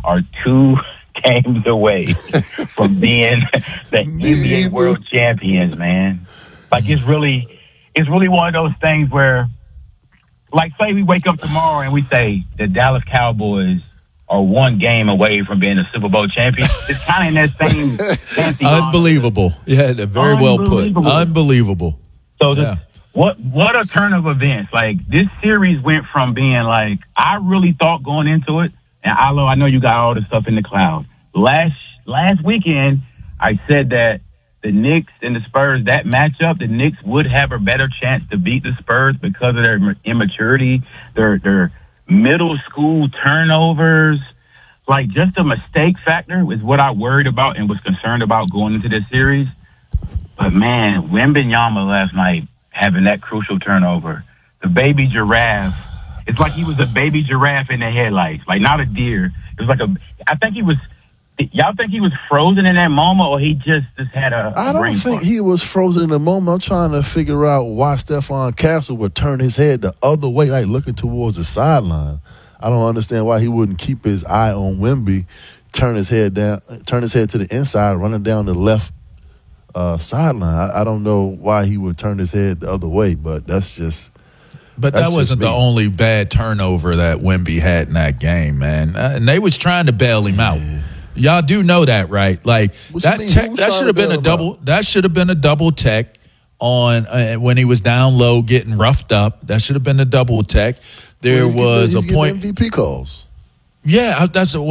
are 2 games away from being the NBA World Champions, man. Like it's really one of those things where, like, say we wake up tomorrow and we say the Dallas Cowboys are 1 game away from being a Super Bowl champion. It's kind of in that same fancy. Unbelievable. Yeah, very well put. Unbelievable. So what a turn of events. Like, this series went from being like, I really thought going into it, and Alo, I know you got all the stuff in the cloud. Last weekend, I said that the Knicks and the Spurs, that matchup, the Knicks would have a better chance to beat the Spurs because of their immaturity, their middle school turnovers. Like, just the mistake factor is what I worried about and was concerned about going into this series. But, man, Wembanyama last night having that crucial turnover, the baby giraffe, it's like he was a baby giraffe in the headlights, like not a deer. It was like y'all think he was frozen in that moment, or he just had a I don't think he was frozen in the moment. I'm trying to figure out why Stephon Castle would turn his head the other way, like looking towards the sideline. I don't understand why he wouldn't keep his eye on Wemby, turn his head to the inside, running down the left sideline. I don't know why he would turn his head the other way, but that's just. But that wasn't the only bad turnover that Wemby had in that game, man. And they was trying to bail him out. Y'all do know that, right? Like that should have been a double. That should have been a double tech on when he was down low getting roughed up. That should have been a double tech. There was a point. MVP calls. Yeah,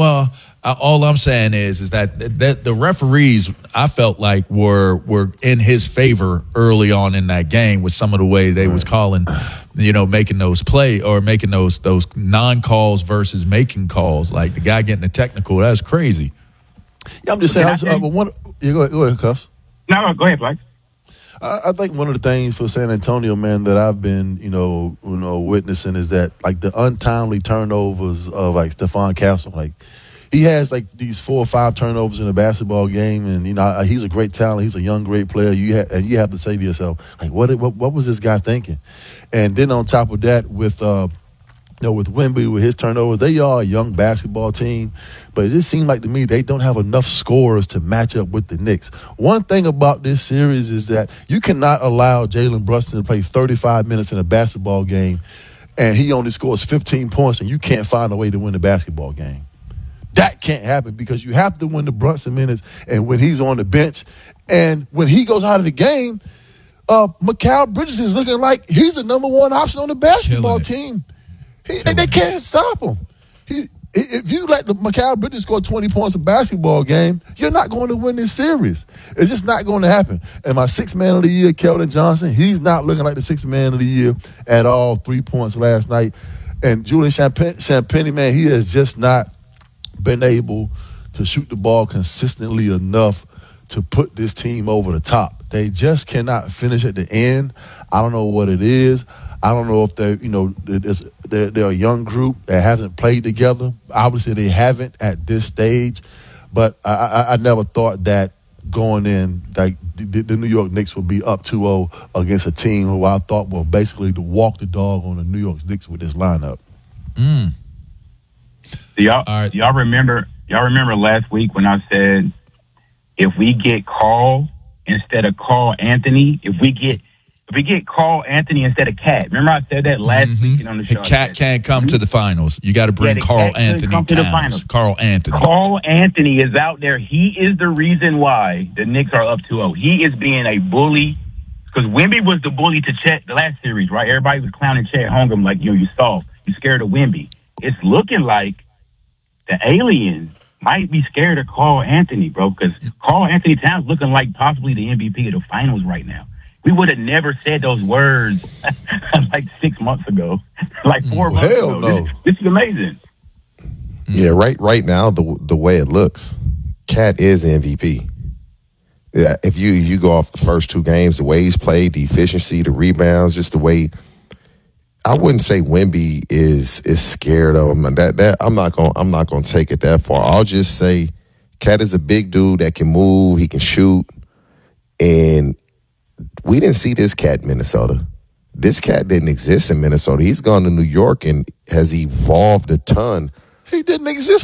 all I'm saying is that the referees, I felt like were in his favor early on in that game with some of the way they was calling, making those play or making those non-calls versus making calls. Like the guy getting the technical, that's crazy. Yeah, I'm just saying. Go ahead, Cuffs. No, go ahead, Blake. I think one of the things for San Antonio, man, that I've been, witnessing is that, like, the untimely turnovers of, like, Stephon Castle. Like, he has, like, these 4 or 5 turnovers in a basketball game, and, he's a great talent. He's a young, great player. And you have to say to yourself, like, what was this guy thinking? And then on top of that, with Wemby, with his turnovers, they are a young basketball team, but it just seemed like to me they don't have enough scorers to match up with the Knicks. One thing about this series is that you cannot allow Jalen Brunson to play 35 minutes in a basketball game and he only scores 15 points and you can't find a way to win the basketball game. That can't happen because you have to win the Brunson minutes and when he's on the bench. And when he goes out of the game, Mikal Bridges is looking like he's the number 1 option on the basketball team. They can't stop him. If you let Mikal Bridges score 20 points in a basketball game, you're not going to win this series. It's just not going to happen. And my 6th man of the year, Keldon Johnson, he's not looking like the 6th man of the year at all. 3 points last night. And Julian Champagnie, man, he has just not been able to shoot the ball consistently enough to put this team over the top. They just cannot finish at the end. I don't know what it is. I don't know if they're a young group that hasn't played together. Obviously, they haven't at this stage. But I never thought that going in, like the New York Knicks would be up 2-0 against a team who I thought were basically to walk the dog on the New York Knicks with this lineup. Y'all remember last week when I said if we get Carl instead of Carl Anthony, if we get Carl Anthony instead of Cat. Remember I said that last week on the show. Cat can't come to the finals. You got to bring Carl Anthony to the finals. Carl Anthony is out there. He is the reason why the Knicks are up 2-0. He is being a bully because Wemby was the bully to Chet the last series, right? Everybody was clowning Chet Holmgren like, you soft. You scared of Wemby. It's looking like the aliens might be scared of Carl Anthony, bro, because Carl Anthony Towns looking like possibly the MVP of the finals right now. We would have never said those words like 6 months ago, like 4 months ago. No. This is amazing. Yeah, right now, the way it looks, Cat is MVP. Yeah, if you go off the first 2 games, the way he's played, the efficiency, the rebounds, just the way, I wouldn't say Wemby is scared of him. That I'm not gonna take it that far. I'll just say Cat is a big dude that can move, he can shoot, and we didn't see this cat in Minnesota. This cat didn't exist in Minnesota. He's gone to New York and has evolved a ton. He didn't exist